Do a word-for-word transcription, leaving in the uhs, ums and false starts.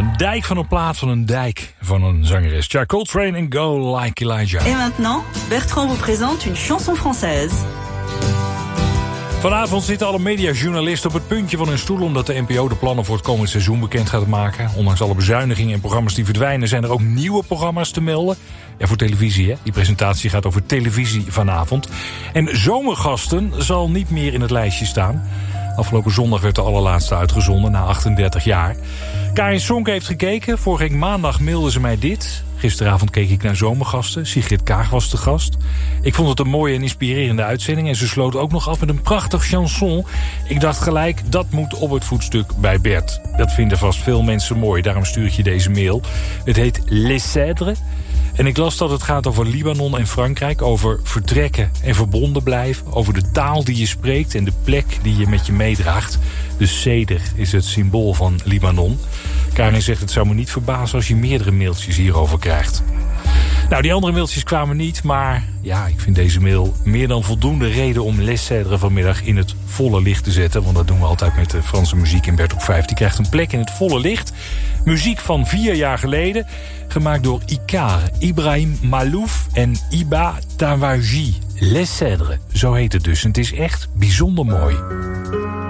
Een dijk van een plaat van een dijk van een zangeres. Cha Coltrane en Go Like Elijah. Et maintenant, Bertrand vous présente une chanson française. Vanavond zitten alle mediajournalisten op het puntje van hun stoel omdat de N P O de plannen voor het komend seizoen bekend gaat maken. Ondanks alle bezuinigingen en programma's die verdwijnen zijn er ook nieuwe programma's te melden. Ja, voor televisie, hè. Die presentatie gaat over televisie vanavond. En Zomergasten zal niet meer in het lijstje staan. Afgelopen zondag werd de allerlaatste uitgezonden na achtendertig jaar. Karin Sonk heeft gekeken. Vorige week maandag mailde ze mij dit. Gisteravond keek ik naar Zomergasten. Sigrid Kaag was de gast. Ik vond het een mooie en inspirerende uitzending. En ze sloot ook nog af met een prachtig chanson. Ik dacht gelijk, dat moet op het voetstuk bij Bert. Dat vinden vast veel mensen mooi. Daarom stuur ik je deze mail. Het heet Les Cèdres. En ik las dat het gaat over Libanon en Frankrijk. Over vertrekken en verbonden blijven. Over de taal die je spreekt en de plek die je met je meedraagt. De ceder is het symbool van Libanon. Karin zegt, het zou me niet verbazen als je meerdere mailtjes hierover krijgt. Nou, die andere mailtjes kwamen niet, maar ja, ik vind deze mail meer dan voldoende reden om Les Cèdres vanmiddag in het volle licht te zetten. Want dat doen we altijd met de Franse muziek in Bert op vijf. Die krijgt een plek in het volle licht. Muziek van vier jaar geleden, gemaakt door Icar, Ibrahim Malouf en Iba Tawaji. Les Cèdres, zo heet het dus. En het is echt bijzonder mooi.